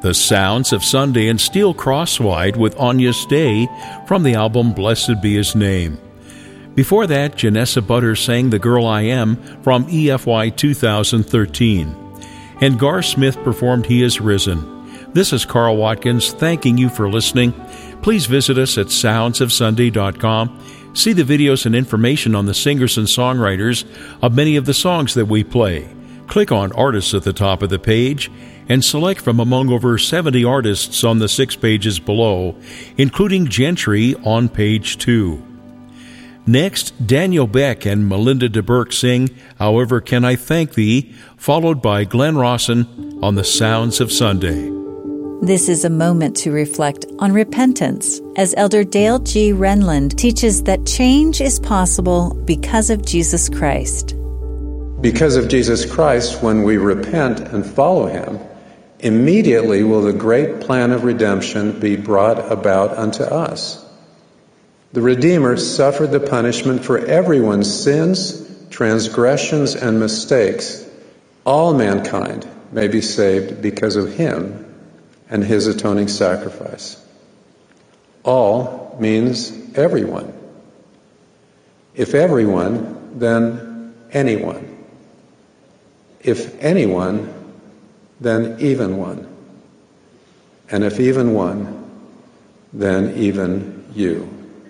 The Sounds of Sunday and Steel Crosswide with Anya Stay from the album Blessed Be His Name. Before that, Janessa Butter sang The Girl I Am from EFY 2013. And Gar Smith performed He Is Risen. This is Carl Watkins thanking you for listening. Please visit us at soundsofsunday.com. See the videos and information on the singers and songwriters of many of the songs that we play. Click on Artists at the top of the page and select from among over 70 artists on the 6 pages below, including Gentry on page 2. Next, Daniel Beck and Melinda DeBerk sing However Can I Thank Thee, followed by Glenn Rawson on The Sounds of Sunday. This is a moment to reflect on repentance, as Elder Dale G. Renlund teaches that change is possible because of Jesus Christ. Because of Jesus Christ, when we repent and follow Him, immediately will the great plan of redemption be brought about unto us. The Redeemer suffered the punishment for everyone's sins, transgressions, and mistakes. All mankind may be saved because of Him and His atoning sacrifice. All means everyone. If everyone, then anyone. If anyone, then even one. And if even one, then even you.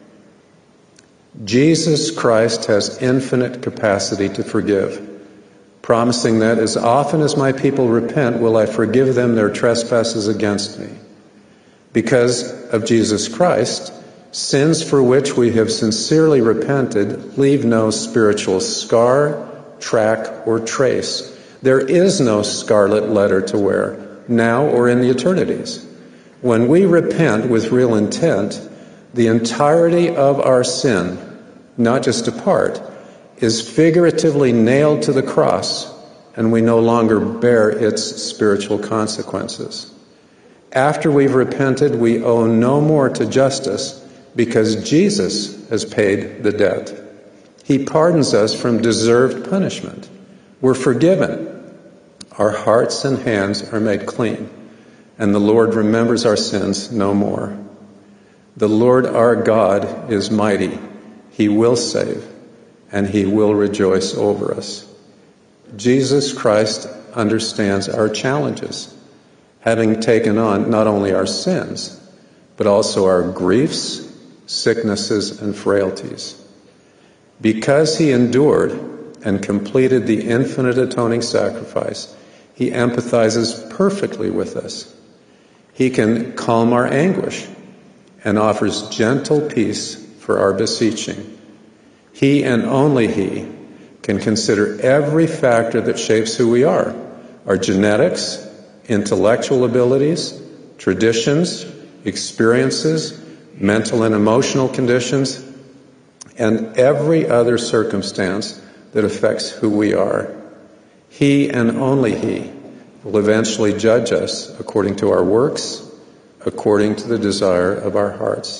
Jesus Christ has infinite capacity to forgive, promising that as often as my people repent, will I forgive them their trespasses against me. Because of Jesus Christ, sins for which we have sincerely repented leave no spiritual scar, track, or trace. There is no scarlet letter to wear, now or in the eternities. When we repent with real intent, the entirety of our sin, not just a part, is figuratively nailed to the cross, and we no longer bear its spiritual consequences. After we've repented, we owe no more to justice because Jesus has paid the debt. He pardons us from deserved punishment. We're forgiven. Our hearts and hands are made clean, and the Lord remembers our sins no more. The Lord our God is mighty. He will save, and He will rejoice over us. Jesus Christ understands our challenges, having taken on not only our sins, but also our griefs, sicknesses, and frailties. Because He endured and completed the infinite atoning sacrifice, He empathizes perfectly with us. He can calm our anguish and offers gentle peace for our beseeching. He and only He can consider every factor that shapes who we are: our genetics, intellectual abilities, traditions, experiences, mental and emotional conditions, and every other circumstance that affects who we are. He and only He will eventually judge us according to our works, according to the desire of our hearts.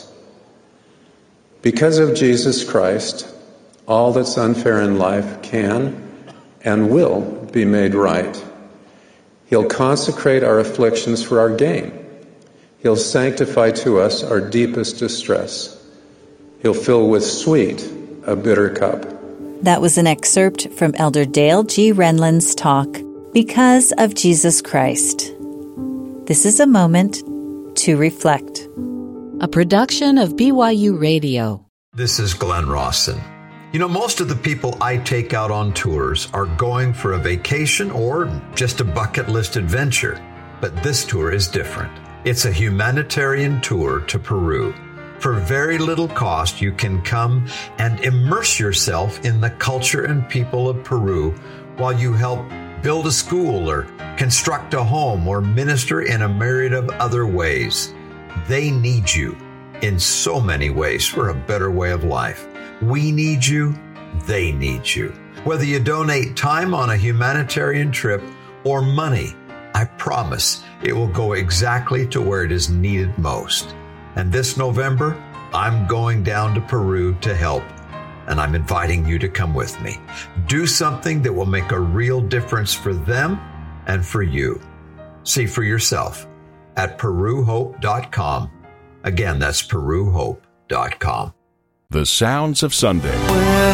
Because of Jesus Christ, all that's unfair in life can and will be made right. He'll consecrate our afflictions for our gain. He'll sanctify to us our deepest distress. He'll fill with sweet a bitter cup. That was an excerpt from Elder Dale G. Renlund's talk, Because of Jesus Christ. This is a moment to reflect. A production of BYU Radio. This is Glenn Rawson. You know, most of the people I take out on tours are going for a vacation or just a bucket list adventure. But this tour is different. It's a humanitarian tour to Peru. For very little cost, you can come and immerse yourself in the culture and people of Peru while you help build a school or construct a home or minister in a myriad of other ways. They need you in so many ways for a better way of life. We need you. They need you. Whether you donate time on a humanitarian trip or money, I promise it will go exactly to where it is needed most. And this November, I'm going down to Peru to help, and I'm inviting you to come with me. Do something that will make a real difference for them and for you. See for yourself at peruhope.com. Again, that's peruhope.com. The Sounds of Sunday. When